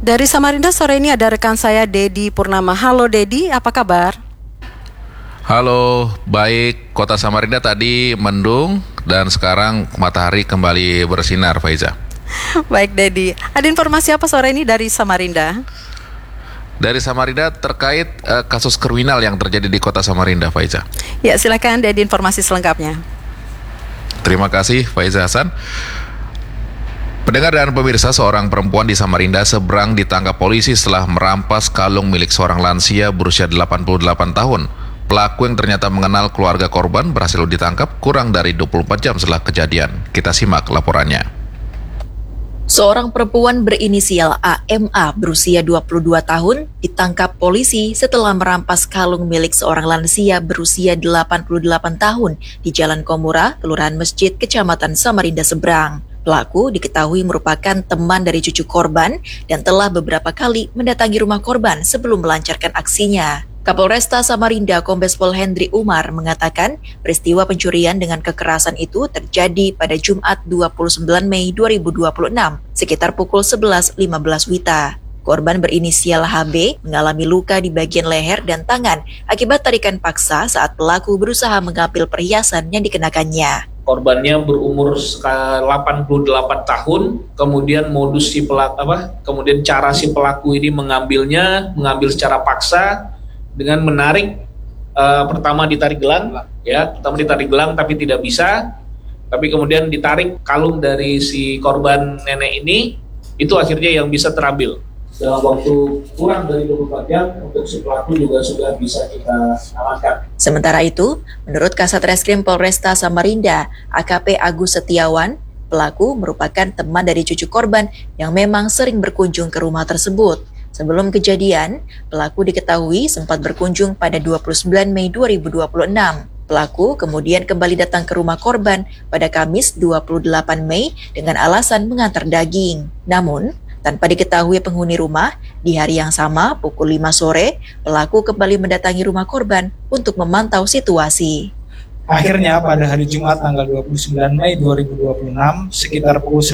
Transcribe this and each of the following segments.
Dari Samarinda sore ini ada rekan saya Dedi Purnama. Halo Dedi, apa kabar? Halo, baik. Kota Samarinda tadi mendung dan sekarang matahari kembali bersinar, Faiza. Baik Dedi, ada informasi apa sore ini dari Samarinda? Dari Samarinda terkait kasus kriminal yang terjadi di Kota Samarinda, Faiza. Ya, silakan Dedi informasi selengkapnya. Terima kasih, Faiza Hasan. Pendengar dan pemirsa, seorang perempuan di Samarinda seberang ditangkap polisi setelah merampas kalung milik seorang lansia berusia 88 tahun. Pelaku yang ternyata mengenal keluarga korban berhasil ditangkap kurang dari 24 jam setelah kejadian. Kita simak laporannya. Seorang perempuan berinisial AMA berusia 22 tahun ditangkap polisi setelah merampas kalung milik seorang lansia berusia 88 tahun di Jalan Komura, Kelurahan Masjid, Kecamatan Samarinda Seberang. Pelaku diketahui merupakan teman dari cucu korban dan telah beberapa kali mendatangi rumah korban sebelum melancarkan aksinya. Kapolresta Samarinda Kombes Pol Hendri Umar mengatakan peristiwa pencurian dengan kekerasan itu terjadi pada Jumat 29 Mei 2026 sekitar pukul 11.15 WITA. Korban berinisial HB mengalami luka di bagian leher dan tangan akibat tarikan paksa saat pelaku berusaha mengambil perhiasan yang dikenakannya. Korbannya berumur 88 tahun, kemudian kemudian cara si pelaku ini mengambil secara paksa dengan menarik, pertama ditarik gelang tapi tidak bisa, tapi kemudian ditarik kalung dari si korban nenek ini, itu akhirnya yang bisa terambil. Dalam waktu kurang dari 24 jam untuk si pelaku juga sudah bisa kita amankan. Sementara itu, menurut Kasat Reskrim Polresta Samarinda, AKP Agus Setiawan, pelaku merupakan teman dari cucu korban yang memang sering berkunjung ke rumah tersebut. Sebelum kejadian, pelaku diketahui sempat berkunjung pada 29 Mei 2026. Pelaku kemudian kembali datang ke rumah korban pada Kamis 28 Mei dengan alasan mengantar daging. Namun, tanpa diketahui penghuni rumah, di hari yang sama pukul 5 sore, pelaku kembali mendatangi rumah korban untuk memantau situasi. Akhirnya pada hari Jumat tanggal 29 Mei 2026 sekitar pukul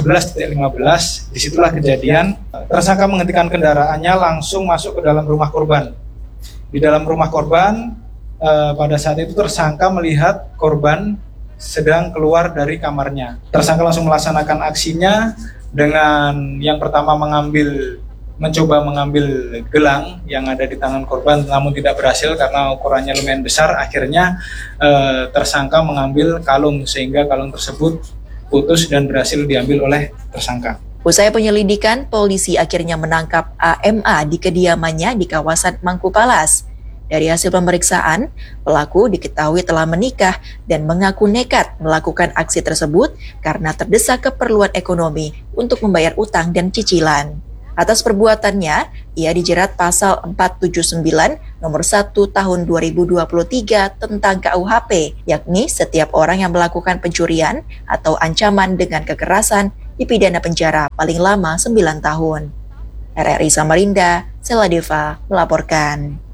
11.15 disitulah kejadian. Tersangka menghentikan kendaraannya langsung masuk ke dalam rumah korban. Di dalam rumah korban pada saat itu tersangka melihat korban sedang keluar dari kamarnya. Tersangka langsung melaksanakan aksinya dengan yang pertama mencoba mengambil gelang yang ada di tangan korban, namun tidak berhasil karena ukurannya lumayan besar. Akhirnya tersangka mengambil kalung sehingga kalung tersebut putus dan berhasil diambil oleh tersangka. Usai penyelidikan, polisi akhirnya menangkap AMA di kediamannya di kawasan Mangkupalas. Dari hasil pemeriksaan, pelaku diketahui telah menikah dan mengaku nekat melakukan aksi tersebut karena terdesak keperluan ekonomi untuk membayar utang dan cicilan. Atas perbuatannya, ia dijerat pasal 479 nomor 1 tahun 2023 tentang KUHP, yakni setiap orang yang melakukan pencurian atau ancaman dengan kekerasan dipidana penjara paling lama 9 tahun. RRI Samarinda, Seladeva melaporkan.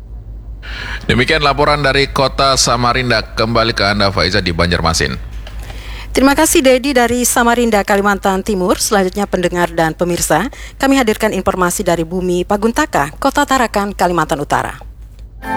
Demikian laporan dari Kota Samarinda. Kembali ke Anda, Faiza, di Banjarmasin. Terima kasih Dedi dari Samarinda, Kalimantan Timur. Selanjutnya pendengar dan pemirsa, kami hadirkan informasi dari Bumi Paguntaka, Kota Tarakan, Kalimantan Utara.